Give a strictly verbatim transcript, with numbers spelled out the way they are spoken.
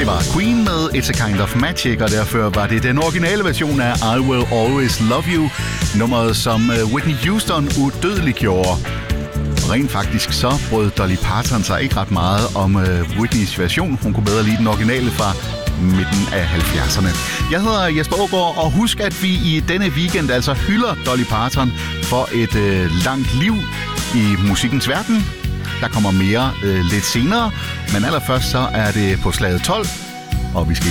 Det var Queen med It's a Kind of Magic, og derfor var det den originale version af I Will Always Love You, nummeret som Whitney Houston udødeliggjorde. Rent faktisk så brød Dolly Parton sig ikke ret meget om uh, Whitneys version. Hun kunne bedre lide den originale fra midten af halvfjerdserne. Jeg hedder Jesper Aagaard, og husk, at vi i denne weekend altså hylder Dolly Parton for et uh, langt liv i musikkens verden. Der kommer mere uh, lidt senere, men allerførst så er det på slaget tolv, og vi skal